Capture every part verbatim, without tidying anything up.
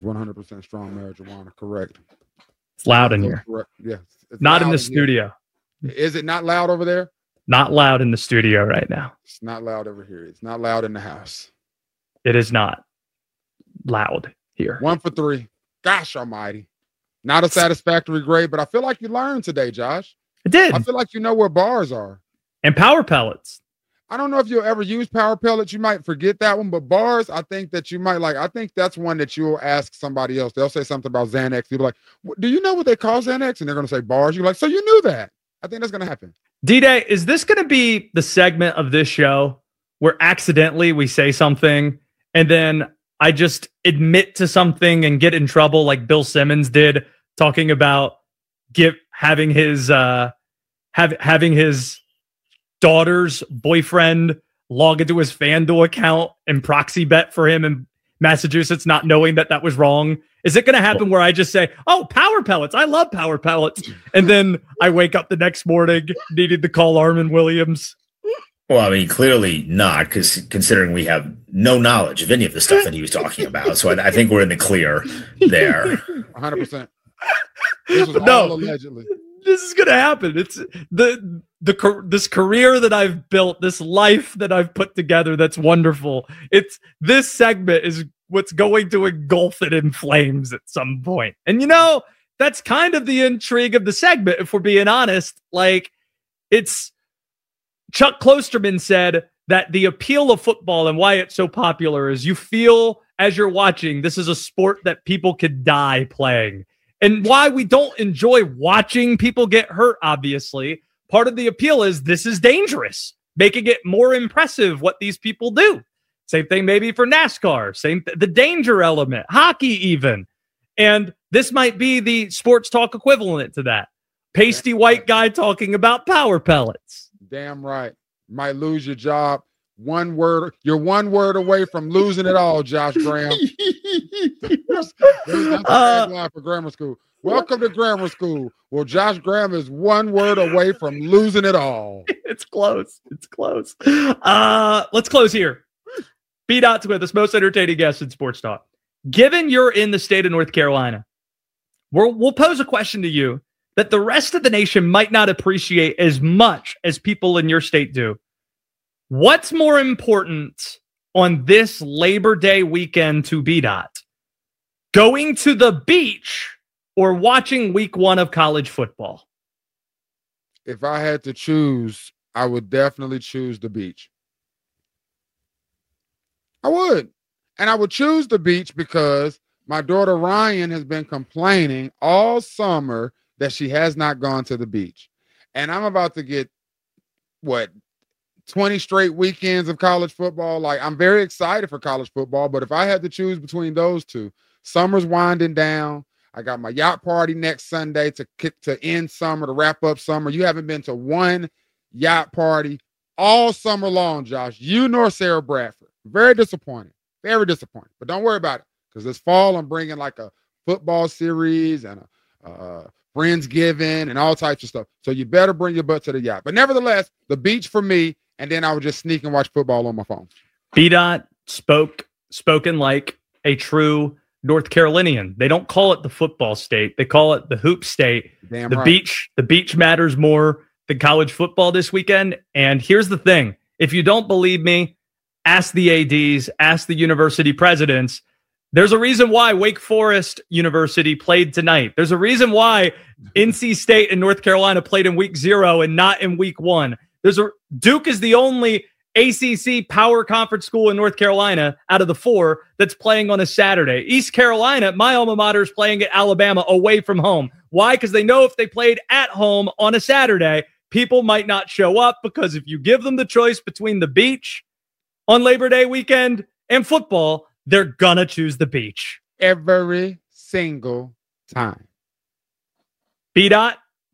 one hundred percent strong marijuana. Correct. It's loud in here. Correct. Yes. It's not in the in studio. Here. Is it not loud over there? Not loud in the studio right now. It's not loud over here. It's not loud in the house. It is not loud here. One for three. Gosh almighty. Not a satisfactory grade, but I feel like you learned today, Josh. I did. I feel like you know where bars are. And power pellets. I don't know if you'll ever use power pellets. You might forget that one, but bars, I think that you might like. I think that's one that you'll ask somebody else. They'll say something about Xanax. You'll be like, do you know what they call Xanax? And they're going to say bars. You're like, so you knew that. I think that's going to happen. D-Day, is this going to be the segment of this show where accidentally we say something and then I just admit to something and get in trouble like Bill Simmons did, talking about give having his uh, have having his daughter's boyfriend log into his FanDuel account and proxy bet for him in Massachusetts, not knowing that that was wrong? Is it going to happen where I just say, oh, power pellets, I love power pellets, and then I wake up the next morning needing to call Armin Williams? Well, I mean, clearly not, because considering we have no knowledge of any of the stuff that he was talking about. So I, I think we're in the clear there. one hundred percent. This was no, all allegedly. This is going to happen. It's the the this career that I've built, this life that I've put together that's wonderful. It's this segment is what's going to engulf it in flames at some point. And you know, that's kind of the intrigue of the segment, if we're being honest. Like, it's Chuck Klosterman said that the appeal of football and why it's so popular is you feel as you're watching, this is a sport that people could die playing. And why we don't enjoy watching people get hurt, obviously, part of the appeal is this is dangerous, making it more impressive what these people do. Same thing maybe for NASCAR, same th- the danger element, hockey even. And this might be the sports talk equivalent to that. Pasty white guy talking about power pellets. Damn right. Might lose your job. One word. You're one word away from losing it all, Josh Graham. That's the uh, tagline for grammar school. Welcome to grammar school. Well, Josh Graham is one word away from losing it all. It's close. It's close. Uh, let's close here. B-Dot's with us, most entertaining guest in sports talk. Given you're in the state of North Carolina, we'll, we'll pose a question to you that the rest of the nation might not appreciate as much as people in your state do. What's more important on this Labor Day weekend to B-Dot? Going to the beach or watching week one of college football? If I had to choose, I would definitely choose the beach. I would. And I would choose the beach because my daughter Ryan has been complaining all summer that she has not gone to the beach. And I'm about to get, what, twenty straight weekends of college football. Like, I'm very excited for college football, but if I had to choose between those two, summer's winding down. I got my yacht party next Sunday to kick to end summer, to wrap up summer. You haven't been to one yacht party all summer long, Josh. You nor Sarah Bradford. Very disappointing. Very disappointing. But don't worry about it, because this fall I'm bringing like a football series and a uh, Friendsgiving and all types of stuff. So you better bring your butt to the yacht. But nevertheless, the beach for me, and then I would just sneak and watch football on my phone. B-Dot spoke spoken like a true North Carolinian. They don't call it the football state. They call it the hoop state. Damn the right. beach, the beach matters more than college football this weekend. And here's the thing. If you don't believe me, ask the A Ds, ask the university presidents. There's a reason why Wake Forest University played tonight. There's a reason why N C State and North Carolina played in week zero and not in week one. There's a Duke is the only A C C power conference school in North Carolina out of the four that's playing on a Saturday. East Carolina, my alma mater, is playing at Alabama away from home. Why? Because they know if they played at home on a Saturday, people might not show up, because if you give them the choice between the beach on Labor Day weekend and football, they're gonna choose the beach. Every single time. B-Dot,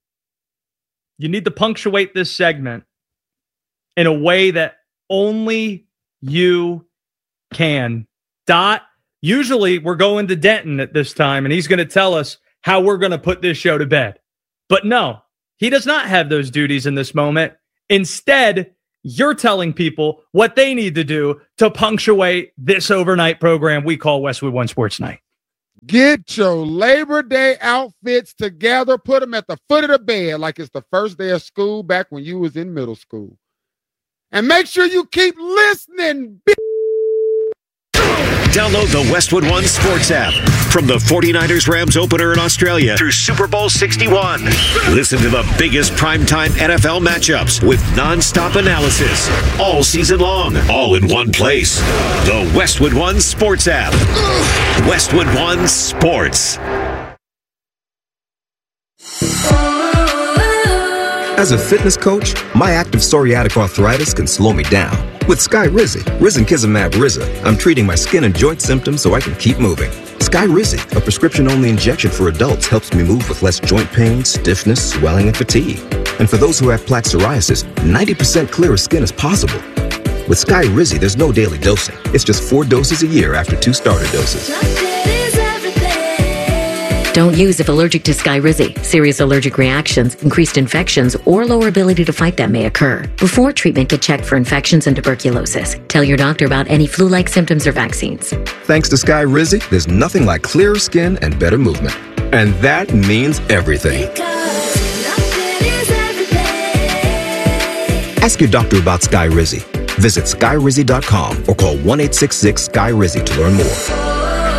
you need to punctuate this segment in a way that only you can. Dot, usually we're going to Denton at this time, and he's going to tell us how we're going to put this show to bed. But no, he does not have those duties in this moment. Instead, you're telling people what they need to do to punctuate this overnight program we call Westwood One Sports Night. Get your Labor Day outfits together. Put them at the foot of the bed like it's the first day of school back when you was in middle school. And make sure you keep listening, bitch. Download the Westwood One Sports app from the forty-niners Rams opener in Australia through Super Bowl sixty-one. Listen to the biggest primetime N F L matchups with nonstop analysis all season long, all in one place. The Westwood One Sports app. Westwood One Sports. As a fitness coach, my active psoriatic arthritis can slow me down. With Skyrizi, Risankizumab Riza, I'm treating my skin and joint symptoms so I can keep moving. Skyrizi, a prescription-only injection for adults, helps me move with less joint pain, stiffness, swelling, and fatigue. And for those who have plaque psoriasis, ninety percent clearer skin is possible. With Skyrizi, there's no daily dosing. It's just four doses a year after two starter doses. Don't use if allergic to Skyrizi. Serious allergic reactions, increased infections, or lower ability to fight them may occur. Before treatment, get checked for infections and tuberculosis. Tell your doctor about any flu-like symptoms or vaccines. Thanks to Skyrizi, there's nothing like clearer skin and better movement. And that means everything. Ask your doctor about Skyrizi. Visit Skyrizi dot com or call one eight six six Skyrizi to learn more.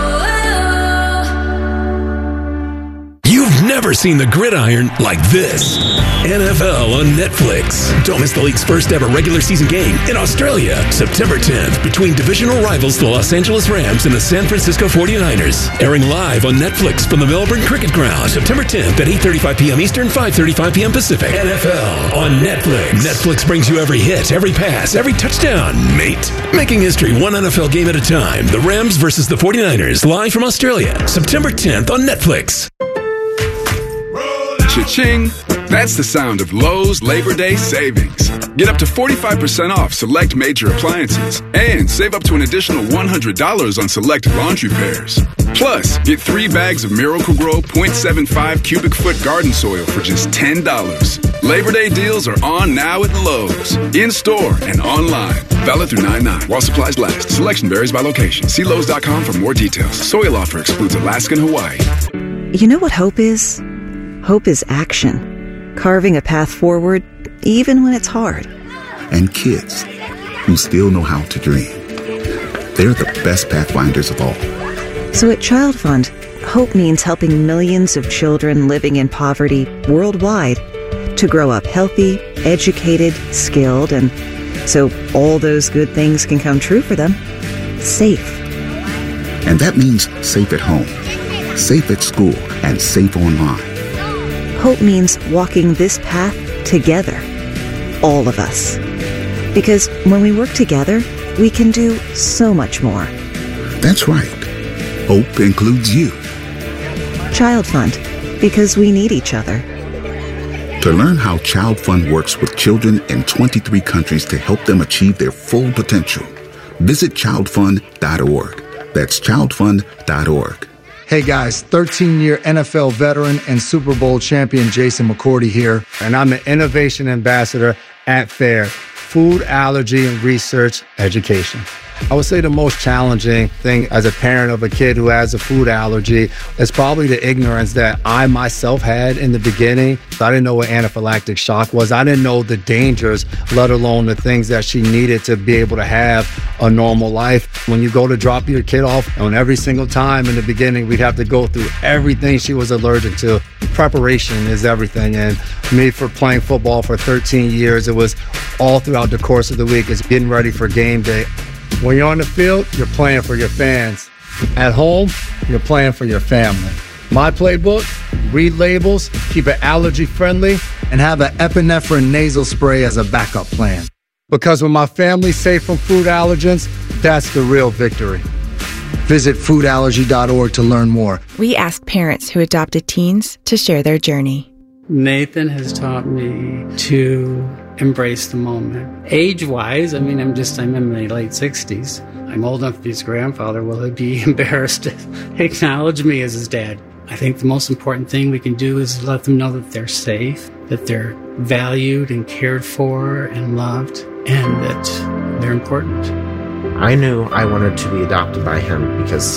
You've never seen the gridiron like this. N F L on Netflix. Don't miss the league's first ever regular season game in Australia, September tenth, between divisional rivals the Los Angeles Rams and the San Francisco forty-niners. Airing live on Netflix from the Melbourne Cricket Ground, September tenth at eight thirty-five p.m. Eastern, five thirty-five p.m. Pacific. N F L on Netflix. Netflix brings you every hit, every pass, every touchdown, mate. Making history one N F L game at a time. The Rams versus the forty-niners, live from Australia, September tenth on Netflix. Cha-ching! That's the sound of Lowe's Labor Day savings. Get up to forty-five percent off select major appliances and save up to an additional one hundred dollars on select laundry pairs. Plus, get three bags of Miracle-Gro point seven five cubic foot garden soil for just ten dollars. Labor Day deals are on now at Lowe's, in-store and online. Valid through nine nine while supplies last. Selection varies by location. See Lowe's dot com for more details. Soil offer excludes Alaska and Hawaii. You know what hope is? Hope is action, carving a path forward, even when it's hard. And kids who still know how to dream. They're the best pathfinders of all. So at Child Fund, hope means helping millions of children living in poverty worldwide to grow up healthy, educated, skilled, and so all those good things can come true for them, safe. And that means safe at home, safe at school, and safe online. Hope means walking this path together, all of us. Because when we work together, we can do so much more. That's right. Hope includes you. Child Fund, because we need each other. To learn how Child Fund works with children in twenty-three countries to help them achieve their full potential, visit child fund dot org. That's child fund dot org. Hey guys, thirteen-year N F L veteran and Super Bowl champion Jason McCourty here, and I'm the Innovation Ambassador at FAIR, Food Allergy and Research Education. I would say the most challenging thing as a parent of a kid who has a food allergy is probably the ignorance that I myself had in the beginning. I didn't know what anaphylactic shock was. I didn't know the dangers, let alone the things that she needed to be able to have a normal life. When you go to drop your kid off, and every single time in the beginning, we'd have to go through everything she was allergic to. Preparation is everything. And me, for playing football for thirteen years, it was all throughout the course of the week. It's getting ready for game day. When you're on the field, you're playing for your fans. At home, you're playing for your family. My playbook, read labels, keep it allergy friendly, and have an epinephrine nasal spray as a backup plan. Because when my family's safe from food allergens, that's the real victory. Visit food allergy dot org to learn more. We asked parents who adopted teens to share their journey. Nathan has taught me to embrace the moment. Age-wise, I mean, I'm just, I'm in my late sixties. I'm old enough to be his grandfather. Will he be embarrassed to acknowledge me as his dad? I think the most important thing we can do is let them know that they're safe, that they're valued and cared for and loved, and that they're important. I knew I wanted to be adopted by him because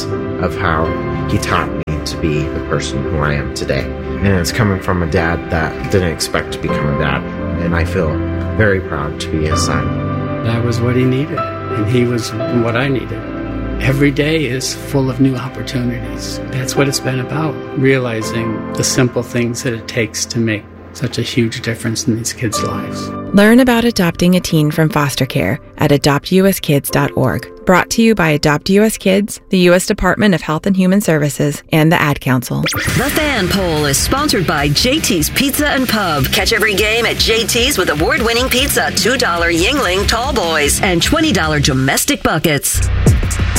of how he taught me to be the person who I am today. And it's coming from a dad that didn't expect to become a dad. And I feel very proud to be his son. That was what he needed, and he was what I needed. Every day is full of new opportunities. That's what it's been about, realizing the simple things that it takes to make such a huge difference in these kids' lives. Learn about adopting a teen from foster care at adopt u s kids dot org. Brought to you by Adopt U S Kids, the U S Department of Health and Human Services, and the Ad Council. The Fan Poll is sponsored by J T's Pizza and Pub. Catch every game at J T's with award-winning pizza, two dollar Yingling Tall Boys, and twenty dollar domestic buckets.